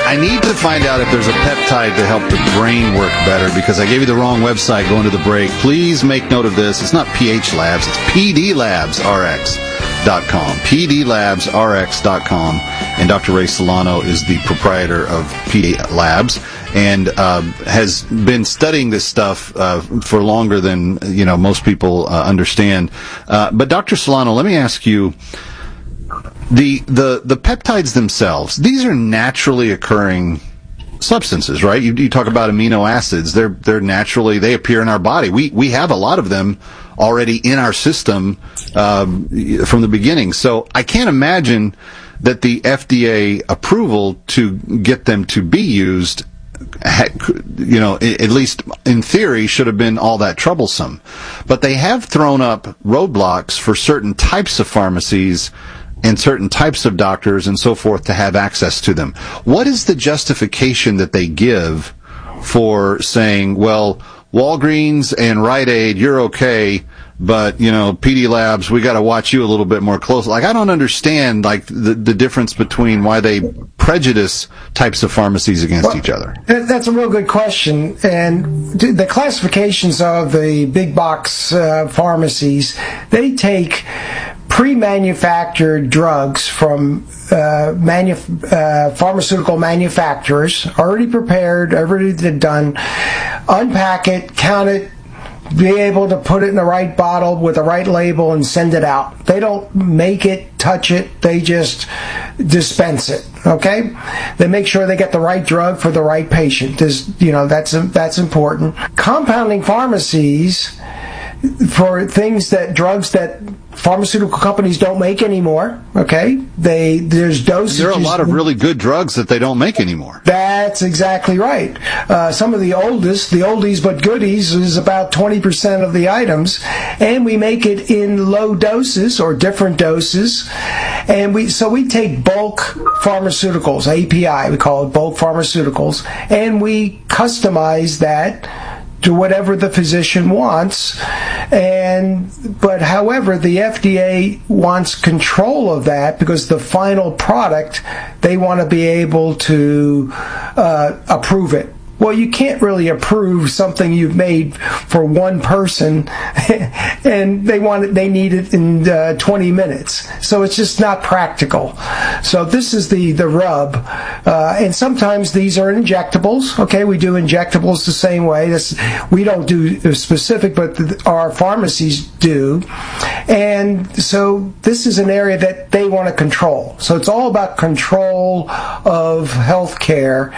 I need to find out if there's a peptide to help the brain work better, because I gave you the wrong website going to the break. Please make note of this. It's not pH Labs. It's PDLabsRx.com. PDLabsRx.com. And Dr. Ray Solano is the proprietor of PD Labs and has been studying this stuff for longer than most people understand. But Dr. Solano, let me ask you, the peptides themselves, these are naturally occurring substances, right? You talk about amino acids. They're naturally, they appear in our body. We have a lot of them already in our system from the beginning. So I can't imagine that the FDA approval to get them to be used, at least in theory, should have been all that troublesome. But they have thrown up roadblocks for certain types of pharmacies and certain types of doctors and so forth to have access to them. What is the justification that they give for saying, well, Walgreens and Rite Aid, you're okay, but, PD Labs, we got to watch you a little bit more closely. Like, I don't understand, the difference between why they prejudice types of pharmacies against each other. That's a real good question. And the classifications of the big box pharmacies, they take pre-manufactured drugs from pharmaceutical manufacturers, already prepared, already done, unpack it, count it, be able to put it in the right bottle with the right label and send it out. They don't make it, touch it, they just dispense it, okay? They make sure they get the right drug for the right patient. That's important. Compounding pharmacies for drugs that pharmaceutical companies don't make anymore, okay? There's dosages. There are a lot of really good drugs that they don't make anymore. That's exactly right. Some of the oldies but goodies is about 20% of the items, and we make it in low doses or different doses, and we take bulk pharmaceuticals, API, we call it bulk pharmaceuticals, and we customize that to whatever the physician wants. But however, the FDA wants control of that, because the final product, they want to be able to approve it. Well, you can't really approve something you've made for one person, and they need it in 20 minutes. So it's just not practical. So this is the rub. And sometimes these are injectables. Okay, we do injectables the same way. We don't do specific, but our pharmacies do. And so this is an area that they want to control. So it's all about control of healthcare.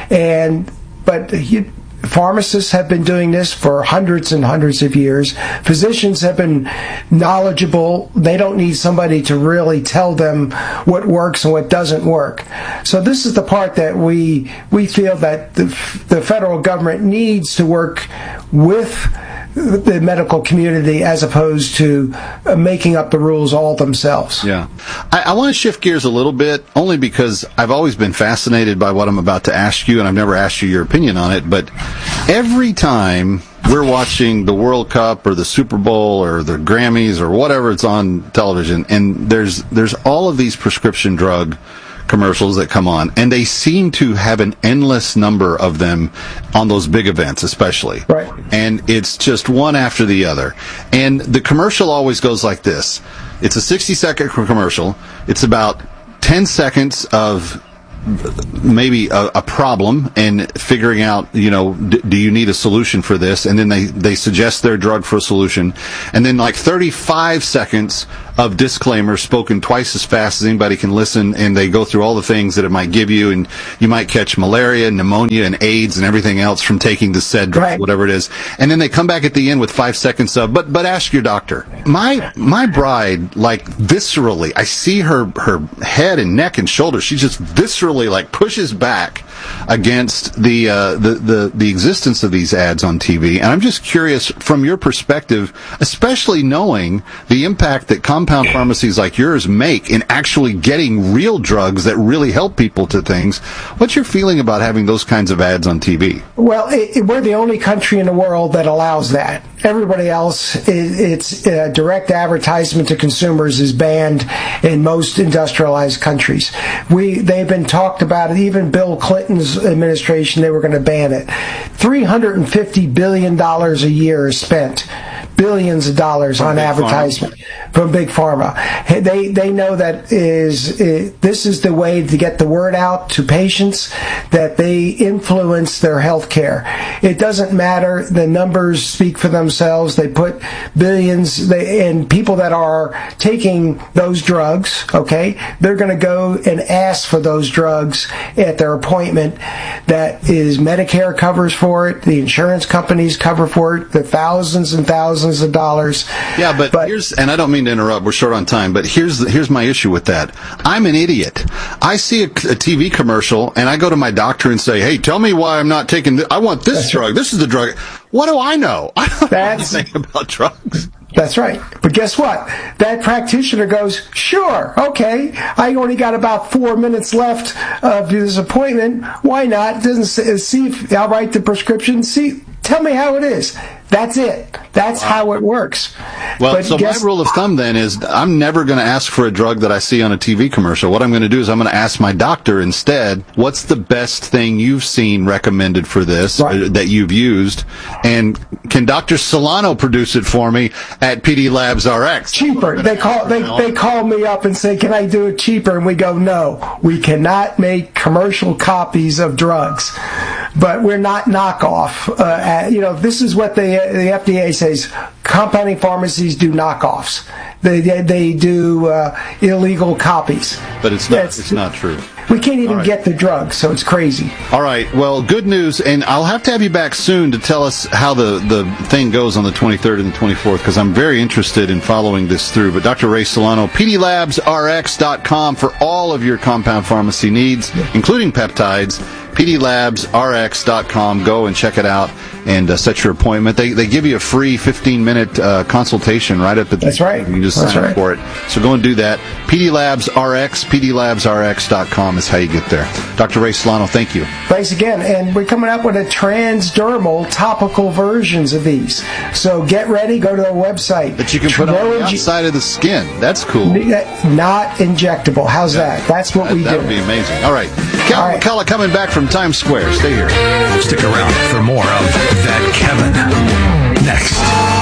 But pharmacists have been doing this for hundreds and hundreds of years. Physicians have been knowledgeable. They don't need somebody to really tell them what works and what doesn't work. So this is the part that we feel that the federal government needs to work with the medical community as opposed to making up the rules all themselves. Yeah. I want to shift gears a little bit, only because I've always been fascinated by what I'm about to ask you, and I've never asked you your opinion on it, but every time we're watching the World Cup or the Super Bowl or the Grammys or whatever it's on television, and there's all of these prescription drug commercials that come on, and they seem to have an endless number of them on those big events, especially. Right. And it's just one after the other. And the commercial always goes like this. It's a 60-second commercial. It's about 10 seconds of maybe a problem and figuring out, do you need a solution for this? And then they suggest their drug for a solution. And then 35 seconds of disclaimers spoken twice as fast as anybody can listen, and they go through all the things that it might give you, and you might catch malaria, pneumonia, and AIDS, and everything else from taking the said drug, right, whatever it is. And then they come back at the end with 5 seconds of, but ask your doctor. My bride, viscerally, I see her head and neck and shoulders, she just viscerally pushes back against the existence of these ads on TV. And I'm just curious, from your perspective, especially knowing the impact that compounding compound pharmacies like yours make in actually getting real drugs that really help people to things. What's your feeling about having those kinds of ads on TV? Well, we're the only country in the world that allows that. Everybody else, it's direct advertisement to consumers is banned in most industrialized countries. They've been talked about it. Even Bill Clinton's administration, they were going to ban it. $350 billion a year is spent. Billions of dollars on advertisement from Big Pharma. They know that this is the way to get the word out to patients that they influence their health care. It doesn't matter. The numbers speak for themselves. They put billions, and people that are taking those drugs, okay, they're going to go and ask for those drugs at their appointment. That is, Medicare covers for it, the insurance companies cover for it, the thousands and thousands of dollars. Yeah, but here's, and I don't mean to interrupt, we're short on time, but here's my issue with that. I'm an idiot. I see a TV commercial and I go to my doctor and say, hey, tell me why I'm not taking I want this drug. Right. This is the drug. What do I know? I don't know anything about drugs. That's right. But guess what? That practitioner goes, sure, okay, I only got about 4 minutes left of this appointment. Why not? Doesn't see if I'll write the prescription. Tell me how it is. That's it. That's how it works. Well, but so my rule of thumb then is I'm never going to ask for a drug that I see on a TV commercial. What I'm going to do is I'm going to ask my doctor instead, what's the best thing you've seen recommended for this that you've used? And can Dr. Solano produce it for me at PD Labs RX? Cheaper. They call me up and say, can I do it cheaper? And we go, no, we cannot make commercial copies of drugs. But we're not knockoff. This is what the FDA says. Compounding pharmacies do knockoffs. They do illegal copies. But it's not true. We can't even get the drug, so it's crazy. All right. Well, good news, and I'll have to have you back soon to tell us how the thing goes on the 23rd and the 24th, because I'm very interested in following this through. But Dr. Ray Solano, PDLabsRx.com for all of your compound pharmacy needs, including peptides. PDLabsRx.com. Go and check it out and set your appointment. They give you a free 15-minute consultation right up at the... That's right. You can just sign up for it. So go and do that. PDLabsRx, PDLabsRx.com is how you get there. Dr. Ray Solano, thank you. Thanks again. And we're coming up with a transdermal topical versions of these. So get ready. Go to our website. That you can put on the outside of the skin. That's cool. Not injectable. How's that? That's what we do. That would be amazing. All right. Cal McCullough coming back from Times Square. Stay here. Stick around for more of That Kevin next.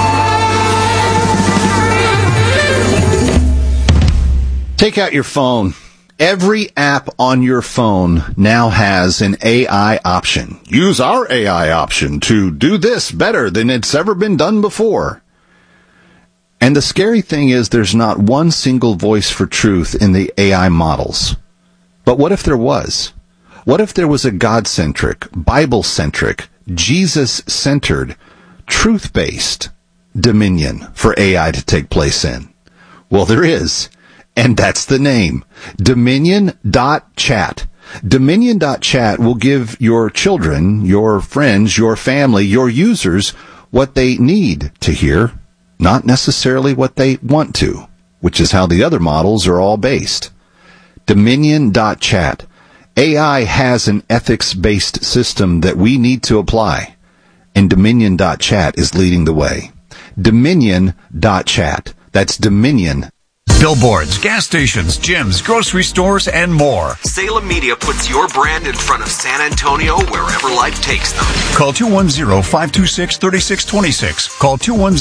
Take out your phone. Every app on your phone now has an AI option. Use our AI option to do this better than it's ever been done before. And the scary thing is there's not one single voice for truth in the AI models. But what if there was? What if there was a God-centric, Bible-centric, Jesus-centered, truth-based dominion for AI to take place in? Well, there is. And that's the name. Dominion.chat. Dominion.chat will give your children, your friends, your family, your users what they need to hear, not necessarily what they want to, which is how the other models are all based. Dominion.chat. AI has an ethics-based system that we need to apply, and Dominion.chat is leading the way. Dominion.chat. That's Dominion. Billboards, gas stations, gyms, grocery stores, and more. Salem Media puts your brand in front of San Antonio wherever life takes them. Call 210-526-3626. Call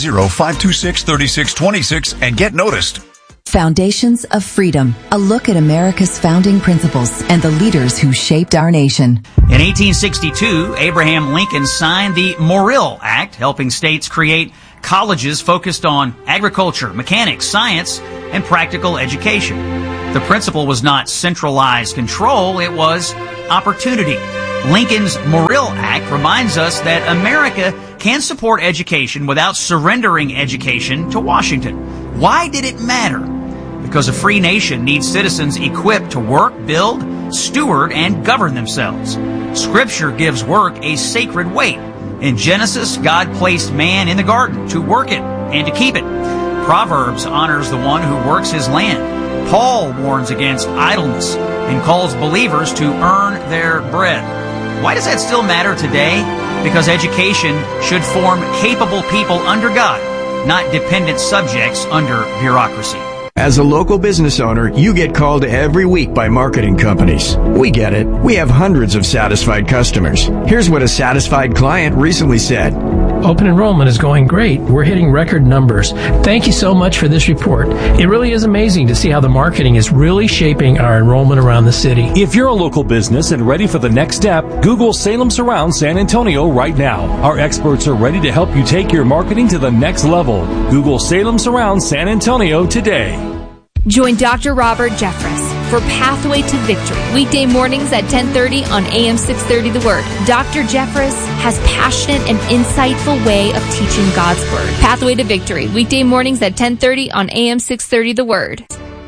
210-526-3626 and get noticed. Foundations of Freedom, a look at America's founding principles and the leaders who shaped our nation. In 1862, Abraham Lincoln signed the Morrill Act, helping states create colleges focused on agriculture, mechanics, science, and practical education. The principle was not centralized control, it was opportunity. Lincoln's Morrill Act reminds us that America can support education without surrendering education to Washington. Why did it matter? Because a free nation needs citizens equipped to work, build, steward, and govern themselves. Scripture gives work a sacred weight. In Genesis, God placed man in the garden to work it and to keep it. Proverbs honors the one who works his land. Paul warns against idleness and calls believers to earn their bread. Why does that still matter today? Because education should form capable people under God, not dependent subjects under bureaucracy. As a local business owner, you get called every week by marketing companies. We get it. We have hundreds of satisfied customers. Here's what a satisfied client recently said. Open enrollment is going great. We're hitting record numbers. Thank you so much for this report. It really is amazing to see how the marketing is really shaping our enrollment around the city. If you're a local business and ready for the next step, Google Salem Surround San Antonio right now. Our experts are ready to help you take your marketing to the next level. Google Salem Surround San Antonio today. Join Dr. Robert Jeffress for Pathway to Victory, weekday mornings at 10:30 on AM 630 The Word. Dr. Jeffress has passionate and insightful way of teaching God's Word. Pathway to Victory, weekday mornings at 10:30 on AM 630 The Word.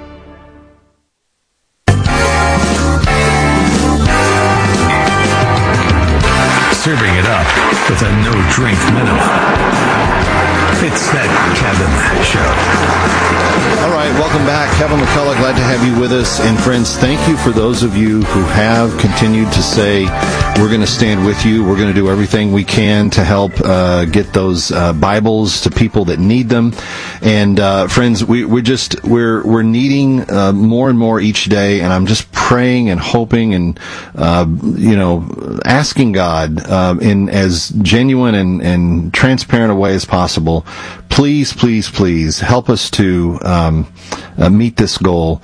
Serving it up with a no-drink minimum. It's That Kevin Show. All right, welcome back. Kevin McCullough, glad to have you with us. And friends, thank you for those of you who have continued to say, we're going to stand with you. We're going to do everything we can to help get those Bibles to people that need them. And friends, we're needing more and more each day. And I'm just praying and hoping and asking God in as genuine and transparent a way as possible. Please, please, please help us to meet this goal.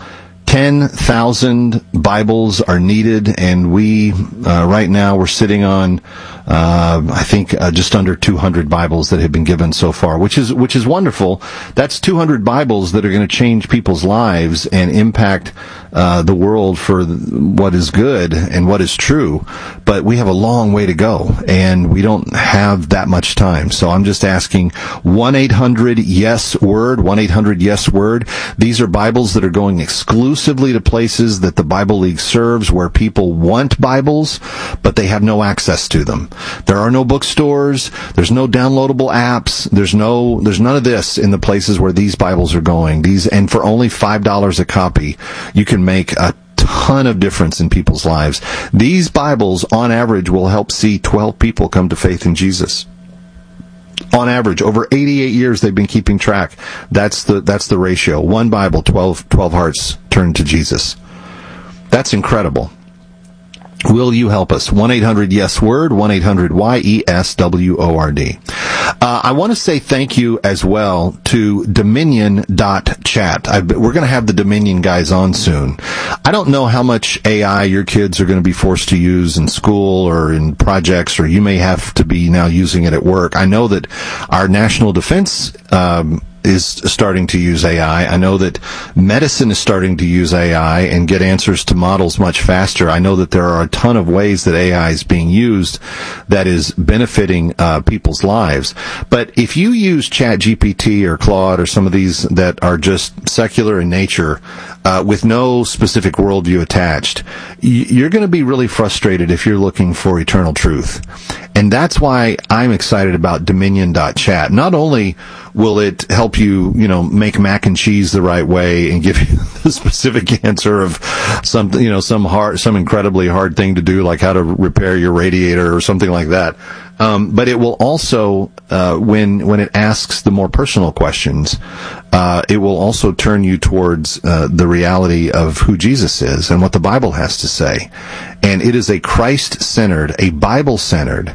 10,000 Bibles are needed, and we right now we're sitting on I think just under 200 Bibles that have been given so far, which is wonderful. That's 200 Bibles that are going to change people's lives and impact the world for what is good and what is true. But we have a long way to go, and we don't have that much time. So I'm just asking 1-800-YES-WORD, 1-800-YES-WORD. These are Bibles that are going exclusively to places that the Bible League serves, where people want Bibles, but they have no access to them. There are no bookstores. There's no downloadable apps. There's none of this in the places where these Bibles are going. And for only $5 a copy, you can make a ton of difference in people's lives. These Bibles, on average, will help see 12 people come to faith in Jesus. On average, over 88 years they've been keeping track. That's the ratio. One Bible, 12 hearts turn to Jesus. That's incredible. Will you help us? 1-800-YES-WORD, 1-800-YESWORD. I want to say thank you as well to Dominion.chat. We're going to have the Dominion guys on soon. I don't know how much AI your kids are going to be forced to use in school or in projects, or you may have to be now using it at work. I know that our national defense is starting to use AI. I know that medicine is starting to use AI and get answers to models much faster. I know that there are a ton of ways that AI is being used that is benefiting people's lives. But if you use ChatGPT or Claude or some of these that are just secular in nature, with no specific worldview attached, you're going to be really frustrated if you're looking for eternal truth. And that's why I'm excited about Dominion.chat. Not only will it help you, make mac and cheese the right way and give you the specific answer of something, some incredibly hard thing to do, like how to repair your radiator or something like that. But it will also, when it asks the more personal questions, it will also turn you towards the reality of who Jesus is and what the Bible has to say. And it is a Christ-centered, a Bible-centered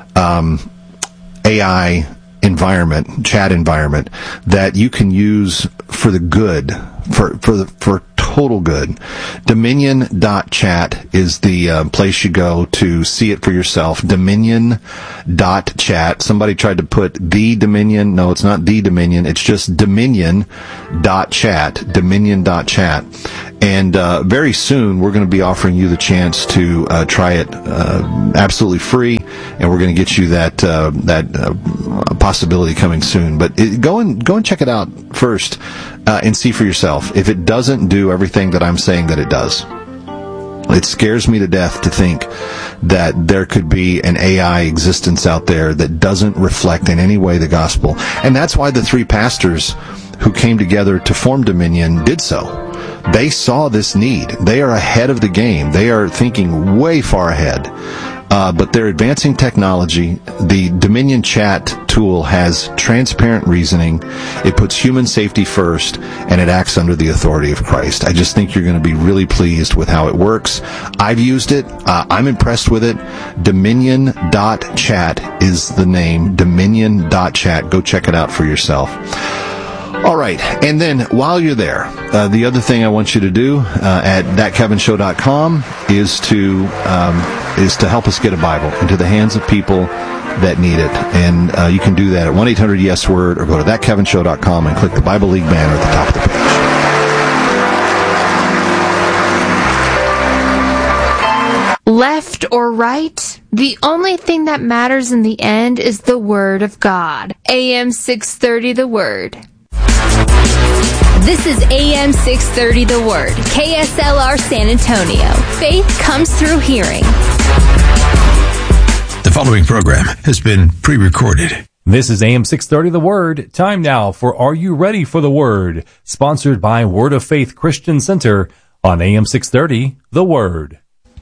AI environment, chat environment, that you can use for the good, for total good. Dominion.chat is the place you go to see it for yourself. Dominion.chat. Somebody tried to put the Dominion. No, it's not the Dominion. It's just Dominion.chat. Dominion.chat. And very soon, we're going to be offering you the chance to try it absolutely free, and we're going to get you that possibility coming soon. But go and check it out first and see for yourself if it doesn't do everything that I'm saying that it does. It scares me to death to think that there could be an AI existence out there that doesn't reflect in any way the gospel. And that's why the three pastors who came together to form Dominion did so. They saw this need. They are ahead of the game. They are thinking way far ahead. But they're advancing technology. The Dominion chat tool has transparent reasoning. It puts human safety first, and it acts under the authority of Christ. I just think you're going to be really pleased with how it works. I've used it. I'm impressed with it. Dominion.chat is the name. Dominion.chat. Go check it out for yourself. All right, and then while you're there, the other thing I want you to do at thatkevinshow.com is to help us get a Bible into the hands of people that need it. And you can do that at 1-800-YES-WORD or go to thatkevinshow.com and click the Bible League banner at the top of the page. Left or right, the only thing that matters in the end is the Word of God. AM 630 The Word. This is AM 630 The Word, KSLR San Antonio. Faith comes through hearing. The following program has been pre-recorded. This is AM 630 The Word. Time now for Are You Ready for the Word? Sponsored by Word of Faith Christian Center on AM 630 The Word.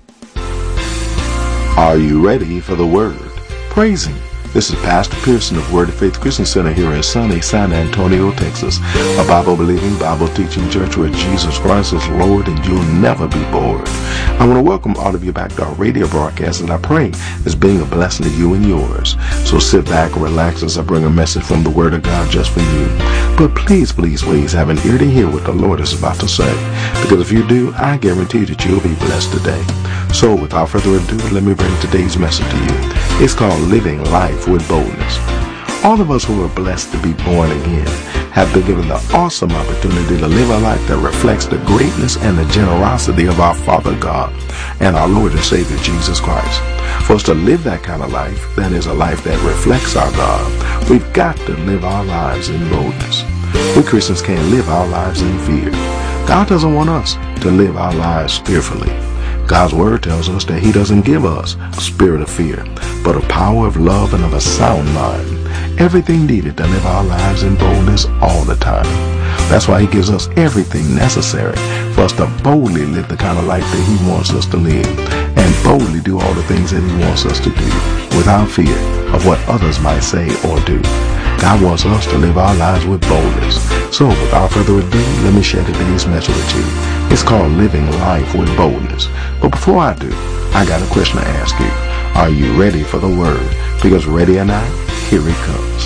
Are you ready for the Word? Praise Him. This is Pastor Pearson of Word of Faith Christian Center here in sunny San Antonio, Texas, a Bible-believing, Bible-teaching church where Jesus Christ is Lord and you'll never be bored. I want to welcome all of you back to our radio broadcast, and I pray it's being a blessing to you and yours. So sit back and relax as I bring a message from the Word of God just for you. But please, please, please have an ear to hear what the Lord is about to say, because if you do, I guarantee that you'll be blessed today. So without further ado, let me bring today's message to you. It's called Living Life with Boldness. All of us who are blessed to be born again have been given the awesome opportunity to live a life that reflects the greatness and the generosity of our Father God and our Lord and Savior Jesus Christ. For us to live that kind of life, that is a life that reflects our God, we've got to live our lives in boldness. We Christians can't live our lives in fear. God doesn't want us to live our lives fearfully. God's word tells us that He doesn't give us a spirit of fear, but a power of love and of a sound mind. Everything needed to live our lives in boldness all the time. That's why He gives us everything necessary for us to boldly live the kind of life that He wants us to live, and boldly do all the things that He wants us to do without fear of what others might say or do. God wants us to live our lives with boldness. So without further ado, let me share today's message with you. It's called Living Life with Boldness. But before I do, I got a question to ask you. Are you ready for the Word? Because ready or not, here it comes.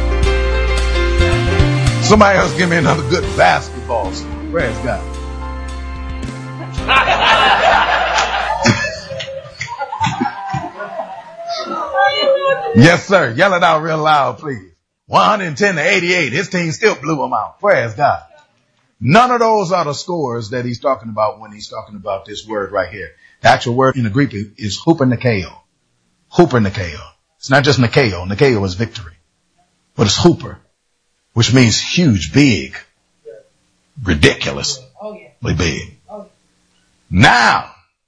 Somebody else give me another good basketball score. Praise God. Yes, sir. Yell it out real loud, please. 110-88. His team still blew him out. Praise God. None of those are the scores that he's talking about when he's talking about this word right here. The actual word in the Greek is hupernikao. Hupernikao. It's not just nikao. Nikao is victory. But it's hooper, which means huge, big, ridiculously big. Now,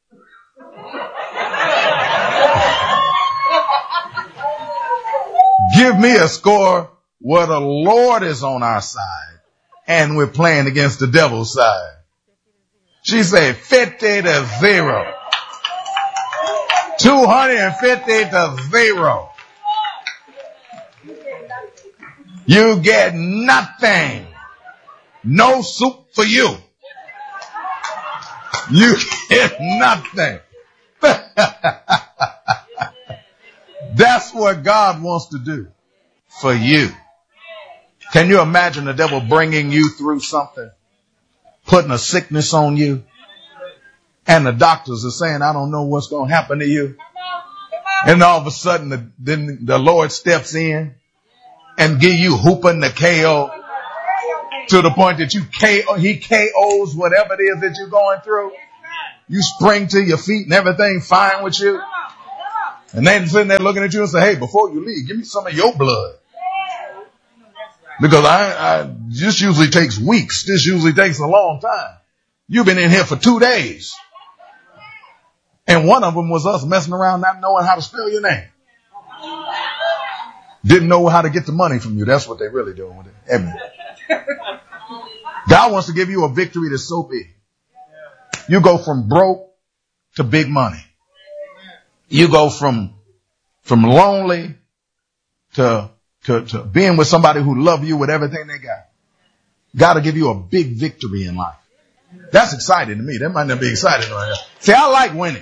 give me a score where the Lord is on our side and we're playing against the devil's side. She said 50-0. 250-0. You get nothing. No soup for you. You get nothing. That's what God wants to do for you. Can you imagine the devil bringing you through something, putting a sickness on you, and the doctors are saying, I don't know what's going to happen to you. And all of a sudden, then the Lord steps in and give you hooping the KO to the point that He KOs whatever it is that you're going through. You spring to your feet and everything fine with you. And then sitting there looking at you and say, hey, before you leave, give me some of your blood. Because this usually takes weeks. This usually takes a long time. You've been in here for 2 days. And one of them was us messing around not knowing how to spell your name. Didn't know how to get the money from you. That's what they're really doing with it. God wants to give you a victory that's so big. You go from broke to big money. You go from lonely to being with somebody who love you with everything they got. God will give you a big victory in life. That's exciting to me. That might not be exciting right now. See, I like winning.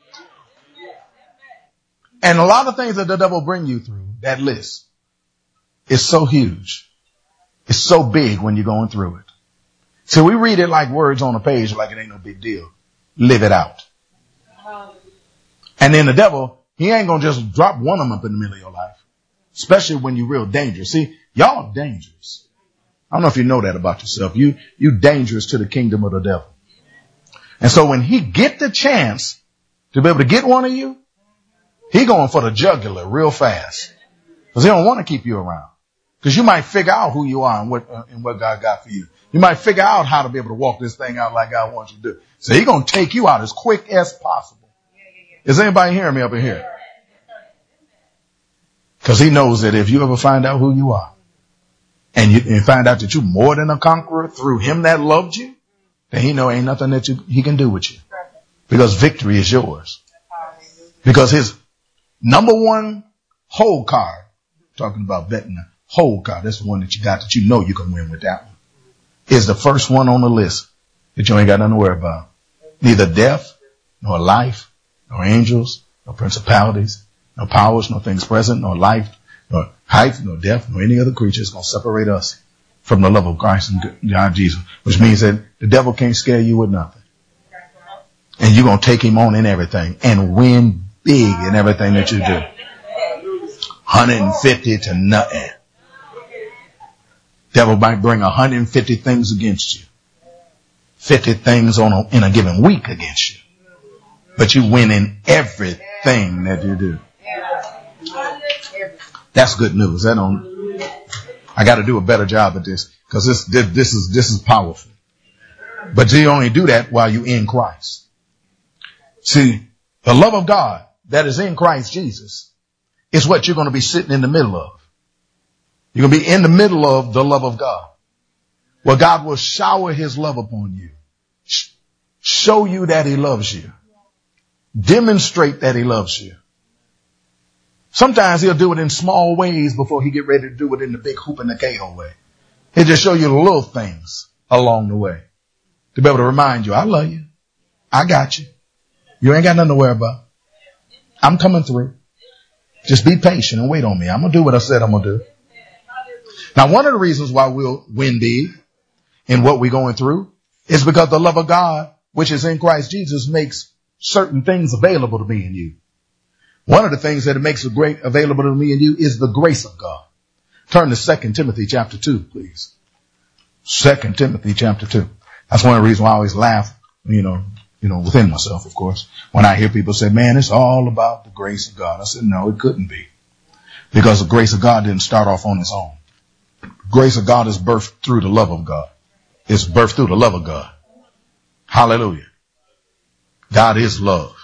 And a lot of things that the devil bring you through, that list, is so huge. It's so big when you're going through it. So we read it like words on a page, like it ain't no big deal. Live it out. And then the devil, he ain't going to just drop one of them up in the middle of your life. Especially when you're real dangerous. See, y'all are dangerous. I don't know if you know that about yourself. You dangerous to the kingdom of the devil. And so when he get the chance to be able to get one of you, he going for the jugular real fast. Because he don't want to keep you around. Because you might figure out who you are and what God got for you. You might figure out how to be able to walk this thing out like God wants you to do. So he's going to take you out as quick as possible. Is anybody hearing me up in here? Because he knows that if you ever find out who you are and you find out that you're more than a conqueror through him that loved you, then he know ain't nothing that he can do with you. Because victory is yours. Because his number one hold card, talking about betting the hold card, that's the one that you got that you know you can win with that one, is the first one on the list that you ain't got nothing to worry about. Neither death, nor life, nor angels, nor principalities, no powers, no things present, nor life, nor height, nor depth, nor any other creature is going to separate us from the love of Christ and God Jesus, which means that the devil can't scare you with nothing. And you're going to take him on in everything and win big in everything that you do. 150 to nothing. Devil might bring 150 things against you. 50 things in a given week against you. But you win in everything that you do. That's good news. I got to do a better job at this because this is powerful. But you only do that while you're in Christ. See, the love of God that is in Christ Jesus is what you're going to be sitting in the middle of. You're going to be in the middle of the love of God, where God will shower his love upon you, show you that he loves you, demonstrate that he loves you. Sometimes he'll do it in small ways before he get ready to do it in the big hoop and the KO way. He'll just show you the little things along the way to be able to remind you, I love you. I got you. You ain't got nothing to worry about. I'm coming through. Just be patient and wait on me. I'm going to do what I said I'm going to do. Now, one of the reasons why we'll win big in what we're going through is because the love of God, which is in Christ Jesus, makes certain things available to me and you. One of the things that it makes available to me and you is the grace of God. Turn to 2 Timothy chapter 2, please. 2 Timothy chapter 2. That's one of the reasons why I always laugh, within myself, of course, when I hear people say, man, it's all about the grace of God. I said, no, it couldn't be. Because the grace of God didn't start off on its own. Grace of God is birthed through the love of God. It's birthed through the love of God. Hallelujah. God is love.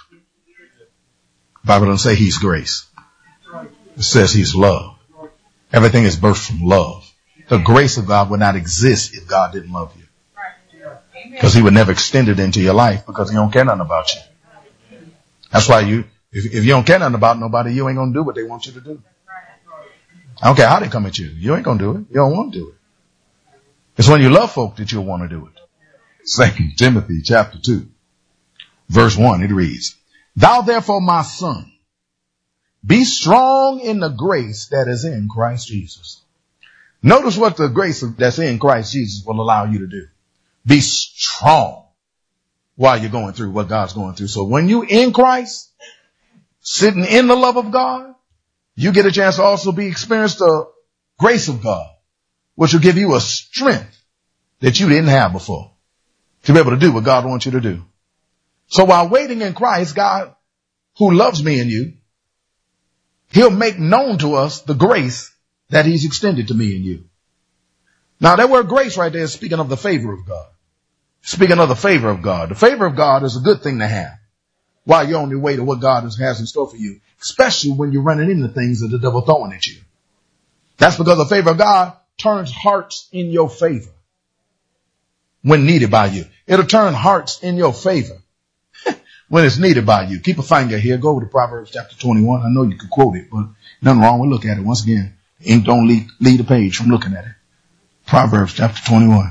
The Bible doesn't say he's grace. It says he's love. Everything is birthed from love. The grace of God would not exist if God didn't love you. Because he would never extend it into your life because he don't care nothing about you. That's why if you don't care nothing about nobody, you ain't going to do what they want you to do. I don't care how they come at you. You ain't going to do it. You don't want to do it. It's when you love folk that you'll want to do it. 2 Timothy chapter 2, verse 1, it reads, Thou therefore, my son, be strong in the grace that is in Christ Jesus. Notice what the grace that's in Christ Jesus will allow you to do. Be strong while you're going through what God's going through. So when you're in Christ, sitting in the love of God, you get a chance to also experience the grace of God, which will give you a strength that you didn't have before to be able to do what God wants you to do. So while waiting in Christ, God, who loves me and you, he'll make known to us the grace that he's extended to me and you. Now that word grace right there is speaking of the favor of God. Speaking of the favor of God. The favor of God is a good thing to have while you're on your way to what God has in store for you, especially when you're running into things that the devil throwing at you. That's because the favor of God turns hearts in your favor. when needed by you. It'll turn hearts in your favor when it's needed by you. Keep a finger here. Go over to Proverbs chapter 21. I know you could quote it, but nothing wrong with looking at it. Once again, ink don't lead the page from looking at it. Proverbs chapter 21.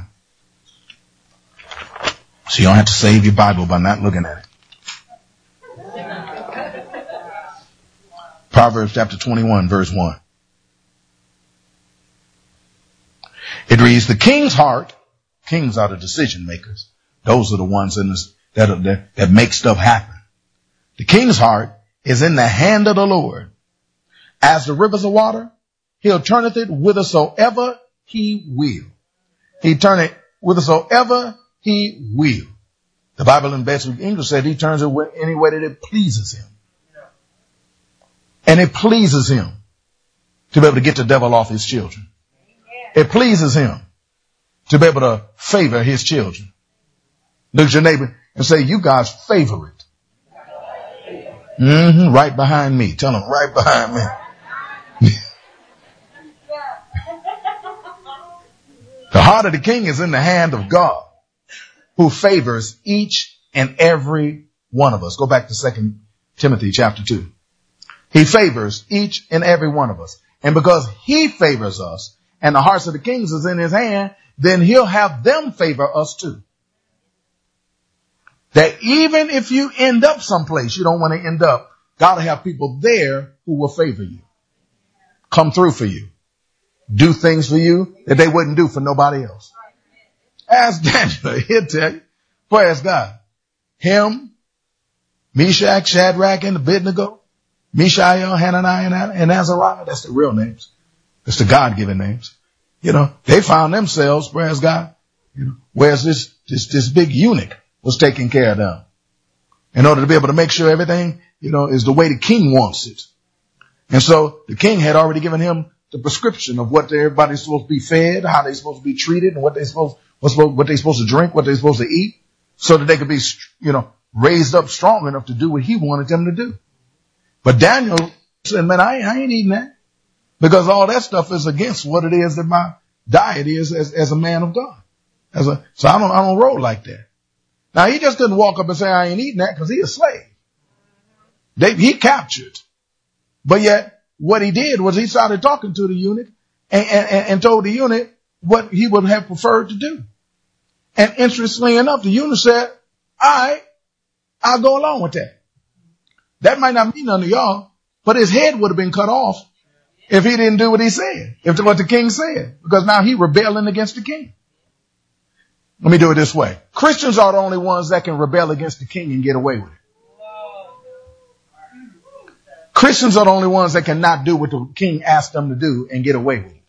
So you don't have to save your Bible by not looking at it. Proverbs chapter 21, verse 1. It reads, the king's heart, kings are the decision makers. Those are the ones in this, that make stuff happen. The king's heart is in the hand of the Lord. As the rivers of water, he'll turneth it whithersoever he will. He turn it whithersoever he will. The Bible in Basic English said he turns it any way that it pleases him. And it pleases him to be able to get the devil off his children. It pleases him to be able to favor his children. Look at your neighbor and say, you God's favorite. Right behind me. Tell him, right behind me. The heart of the king is in the hand of God, who favors each and every one of us. Go back to 2 Timothy chapter 2. He favors each and every one of us. And because he favors us and the hearts of the kings is in his hand, then he'll have them favor us too. That even if you end up someplace you don't want to end up, God will have people there who will favor you. Come through for you. Do things for you that they wouldn't do for nobody else. Ask Daniel, he'll tell you. Praise God. Him, Meshach, Shadrach, and Abednego, Mishael, Hananiah, and Azariah. That's the real names. That's the God-given names. You know, they found themselves, praise God, whereas this big eunuch was taking care of them. In order to be able to make sure everything, is the way the king wants it. And so the king had already given him the prescription of what everybody's supposed to be fed, how they're supposed to be treated, and what they're supposed to drink, what they're supposed to eat, so that they could be, raised up strong enough to do what he wanted them to do. But Daniel said, man, I ain't eating that, because all that stuff is against what it is that my diet is as a man of God. So I don't roll like that. Now he just couldn't walk up and say, I ain't eating that, because he's a slave. He captured. But yet, what he did was he started talking to the eunuch and told the eunuch what he would have preferred to do. And interestingly enough, the eunuch said, I'll go along with that. That might not mean nothing to y'all, but his head would have been cut off if he didn't do what he said, if what the king said, because now he rebelling against the king. Let me do it this way. Christians are the only ones that can rebel against the king and get away with it. Christians are the only ones that cannot do what the king asked them to do and get away with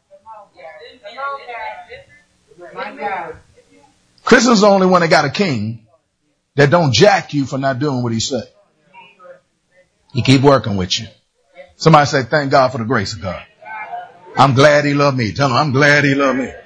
it. Christians are the only one that got a king that don't jack you for not doing what he said. He keep working with you. Somebody say, thank God for the grace of God. I'm glad he loved me. Tell him, I'm glad he loved me.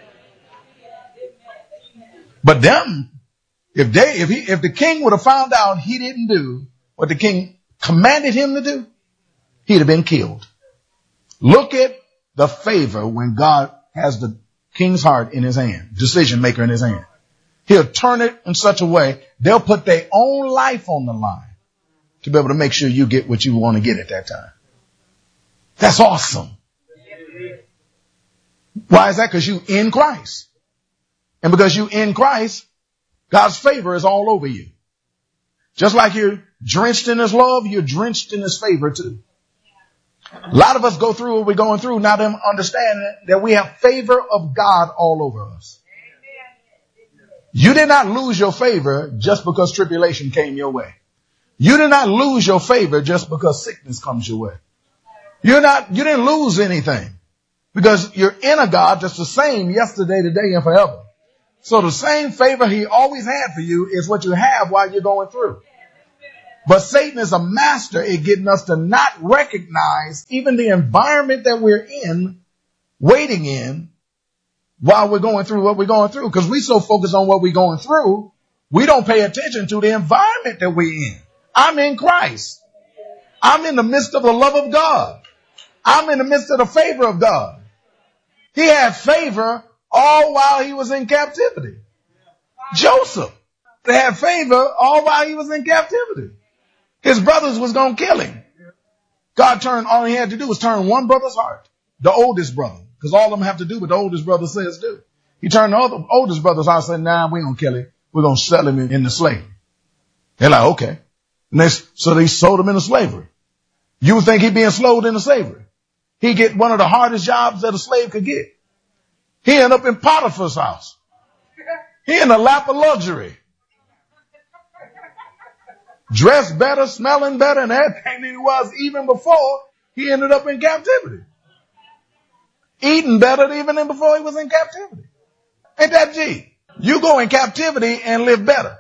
But them, if the king would have found out he didn't do what the king commanded him to do, he'd have been killed. Look at the favor when God has the king's heart in his hand, decision maker in his hand. He'll turn it in such a way, they'll put their own life on the line to be able to make sure you get what you want to get at that time. That's awesome. Why is that? Because you in Christ. And because you in Christ, God's favor is all over you. Just like you're drenched in his love, you're drenched in his favor too. A lot of us go through what we're going through, not understanding that we have favor of God all over us. You did not lose your favor just because tribulation came your way. You did not lose your favor just because sickness comes your way. You didn't lose anything because you're in a God that's the same yesterday, today, and forever. So the same favor he always had for you is what you have while you're going through. But Satan is a master at getting us to not recognize even the environment that we're in, waiting in, while we're going through what we're going through. Because we so focused on what we're going through, we don't pay attention to the environment that we're in. I'm in Christ. I'm in the midst of the love of God. I'm in the midst of the favor of God. He had favor all while he was in captivity. Joseph. They had favor all while he was in captivity. His brothers was going to kill him. God all he had to do was turn one brother's heart, the oldest brother, because all of them have to do what the oldest brother says do. He turned the other oldest brother's heart and said, nah, we ain't going to kill him. We're going to sell him into slavery. They're like, okay. And so they sold him into slavery. You would think he'd being sold into slavery. He'd get one of the hardest jobs that a slave could get. He ended up in Potiphar's house. He in the lap of luxury. Dressed better, smelling better, and everything than he was even before he ended up in captivity. Eating better even than before he was in captivity. Ain't that G? You go in captivity and live better.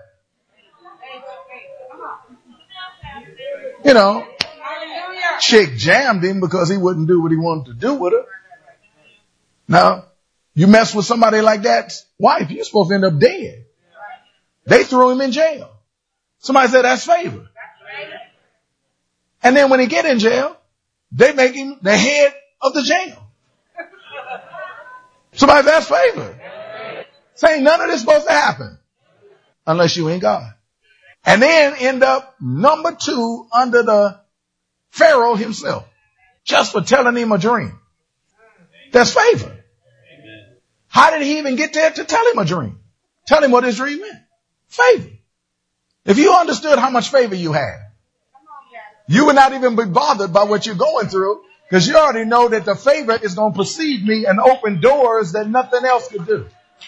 You know, chick jammed him because he wouldn't do what he wanted to do with her. Now, you mess with somebody like that's wife, you're supposed to end up dead. They threw him in jail. Somebody said that's favor. And then when he get in jail, they make him the head of the jail. Somebody said that's favor. Saying none of this is supposed to happen unless you ain't God. And then end up number 2 under the Pharaoh himself, just for telling him a dream. That's favor. How did he even get there to tell him a dream? Tell him what his dream meant. Favor. If you understood how much favor you had, you would not even be bothered by what you're going through, because you already know that the favor is going to precede me and open doors that nothing else could do.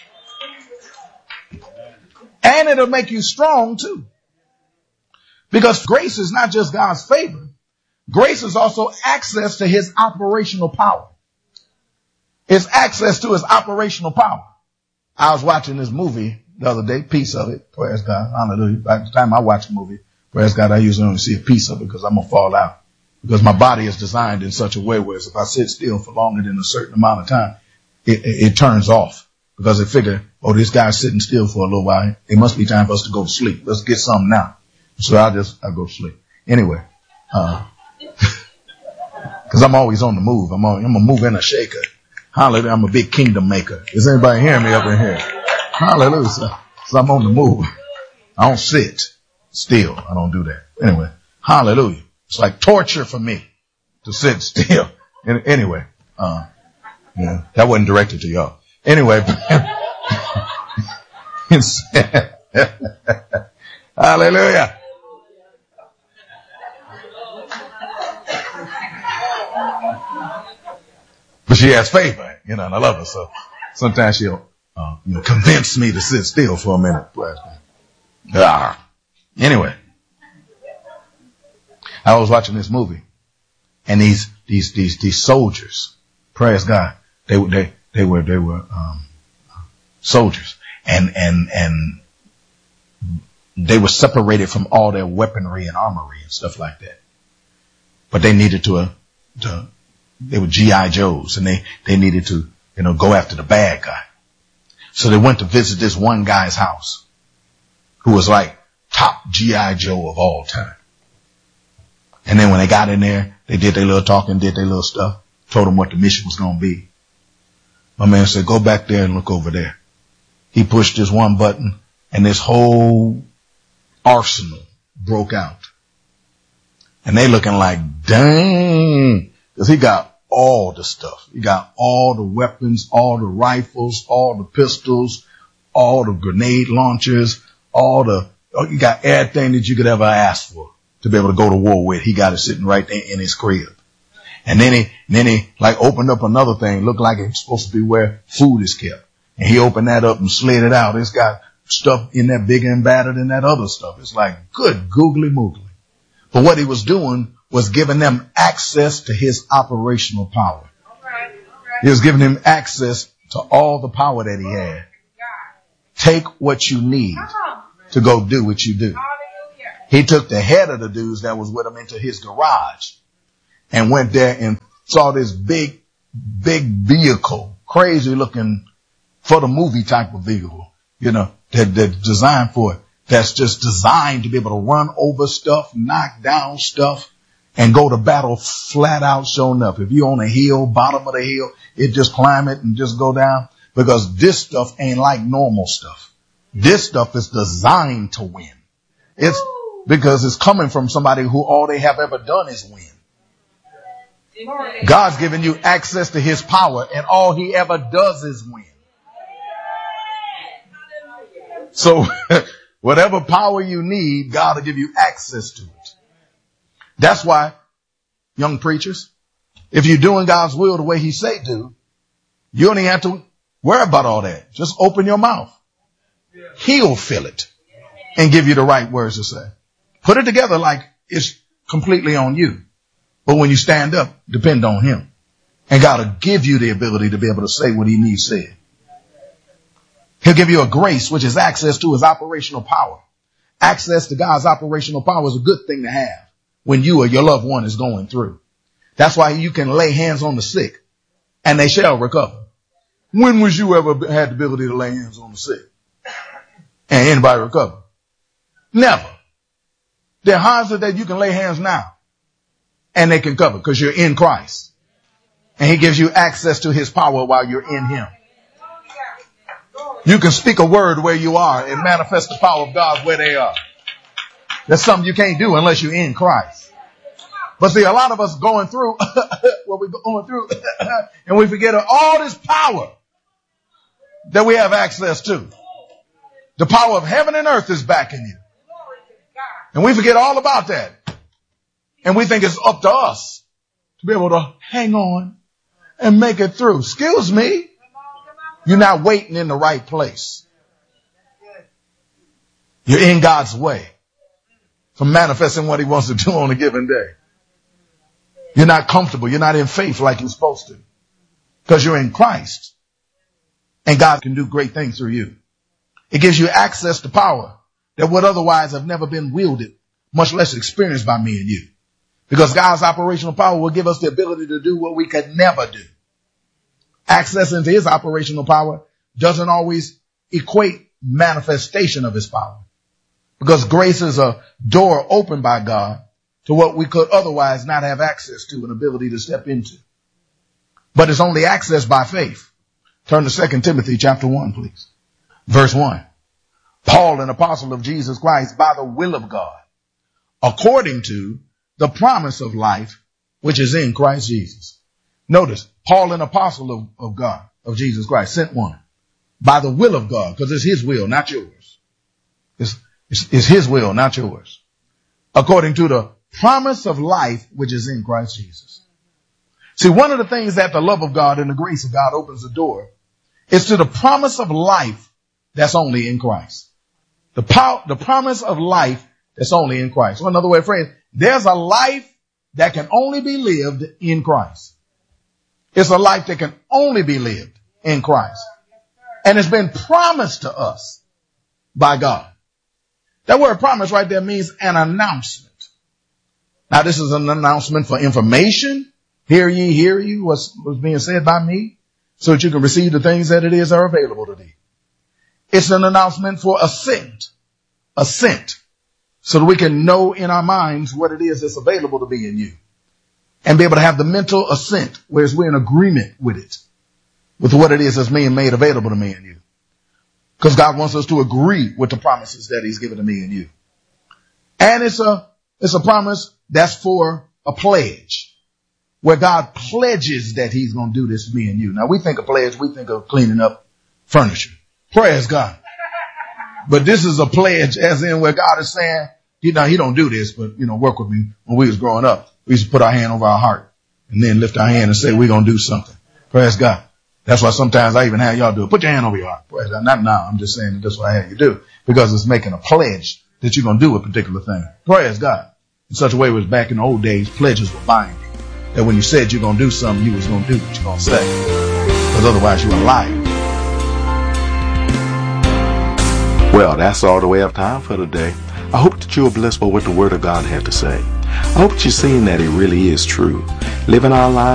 And it'll make you strong too. Because grace is not just God's favor. Grace is also access to his operational power. It's access to his operational power. I was watching this movie the other day, piece of it. Praise God. Hallelujah. By the time I watch a movie, praise God, I usually only see a piece of it because I'm going to fall out. Because my body is designed in such a way where if I sit still for longer than a certain amount of time, it turns off. Because they figure, oh, this guy's sitting still for a little while. It must be time for us to go to sleep. Let's get something now. So I go to sleep. Anyway, because I'm always on the move. I'm a mover and a shaker. Hallelujah. I'm a big kingdom maker. Is anybody hearing me up in here? Hallelujah. So I'm on the move. I don't sit still. I don't do that. Anyway, hallelujah. It's like torture for me to sit still. Anyway, yeah, that wasn't directed to y'all. Anyway, hallelujah. But she has favor, and I love her. So sometimes she'll, convince me to sit still for a minute. Anyway, I was watching this movie, and these soldiers, praise God, they were soldiers, and they were separated from all their weaponry and armory and stuff like that. But they needed they were G.I. Joes, and they needed to, go after the bad guy. So they went to visit this one guy's house who was like top G.I. Joe of all time. And then when they got in there, they did their little talking, did their little stuff, told them what the mission was going to be. My man said, go back there and look over there. He pushed this one button and this whole arsenal broke out. And they looking like, dang, because he got all the stuff. He got all the weapons, all the rifles, all the pistols, all the grenade launchers, you got everything that you could ever ask for to be able to go to war with. He got it sitting right there in his crib. And then he like opened up another thing, looked like it's supposed to be where food is kept. And he opened that up and slid it out. It's got stuff in there bigger and badder than that other stuff. It's like good googly moogly. But what he was doing was giving them access to his operational power. He was giving him access to all the power that he had. Take what you need to go do what you do. He took the head of the dudes that was with him into his garage and went there and saw this big vehicle, crazy looking for the movie type of vehicle, that designed for it. That's just designed to be able to run over stuff, knock down stuff, and go to battle flat out showing up. If you're on a hill, bottom of the hill, it just climb it and just go down, because this stuff ain't like normal stuff. This stuff is designed to win. It's because it's coming from somebody who all they have ever done is win. God's given you access to his power, and all he ever does is win. So whatever power you need, God will give you access to it. That's why, young preachers, if you're doing God's will the way he say do, you don't even have to worry about all that. Just open your mouth. He'll fill it and give you the right words to say. Put it together like it's completely on you. But when you stand up, depend on him. And God will give you the ability to be able to say what he needs said. He'll give you a grace, which is access to his operational power. Access to God's operational power is a good thing to have when you or your loved one is going through. That's why you can lay hands on the sick and they shall recover. When was you ever had the ability to lay hands on the sick and anybody recover? Never. There are odds that you can lay hands now and they can cover because you're in Christ. And he gives you access to his power while you're in him. You can speak a word where you are and manifest the power of God where they are. That's something you can't do unless you're in Christ. But see, a lot of us going through what we're going through and we forget all this power that we have access to. The power of heaven and earth is backing you. And we forget all about that. And we think it's up to us to be able to hang on and make it through. Excuse me. You're not waiting in the right place. You're in God's way for manifesting what he wants to do on a given day. You're not comfortable. You're not in faith like you're supposed to because you're in Christ and God can do great things through you. It gives you access to power that would otherwise have never been wielded, much less experienced by me and you. Because God's operational power will give us the ability to do what we could never do. Access into his operational power doesn't always equate manifestation of his power. Because grace is a door opened by God to what we could otherwise not have access to, an ability to step into. But it's only accessed by faith. Turn to 2 Timothy chapter 1, please. Verse 1. Paul, an apostle of Jesus Christ, by the will of God, according to the promise of life, which is in Christ Jesus. Notice, Paul, an apostle of God, of Jesus Christ, sent one by the will of God, because it's his will, not yours. It's his will, not yours. According to the promise of life, which is in Christ Jesus. See, one of the things that the love of God and the grace of God opens the door is to the promise of life that's only in Christ. The promise of life that's only in Christ. Or another way of phrasing, there's a life that can only be lived in Christ. It's a life that can only be lived in Christ. And it's been promised to us by God. That word promise right there means an announcement. Now this is an announcement for information. Hear ye, what's being said by me, so that you can receive the things that it is are available to thee. It's an announcement for assent, so that we can know in our minds what it is that's available to be in you. And be able to have the mental assent, whereas we're in agreement with it, with what it is that's being made available to me and you. Because God wants us to agree with the promises that he's given to me and you. And it's a promise that's for a pledge, where God pledges that he's going to do this to me and you. Now we think of pledge, we think of cleaning up furniture. Praise God. But this is a pledge as in where God is saying, he don't do this, but work with me. When we was growing up, we used to put our hand over our heart and then lift our hand and say, we're going to do something. Praise God. That's why sometimes I even have y'all do it. Put your hand over your heart. Praise God. Not now. I'm just saying that's what I have you do, because it's making a pledge that you're going to do a particular thing. Praise God. In such a way, it was back in the old days, pledges were binding. That when you said you're going to do something, you was going to do what you're going to say. Because otherwise you're a liar. Well, that's all the way of time for today. I hope that you are blessed by what the Word of God had to say. I hope that you're seeing that it really is true. Living our lives